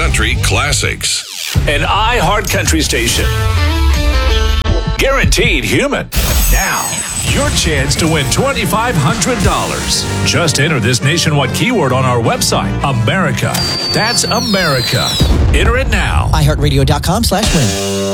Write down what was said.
country classics. An iHeart Country station. Guaranteed human. Now, your chance to win $2,500. Just enter this nationwide keyword on our website, America. That's America. Enter it now. iHeartRadio.com/win.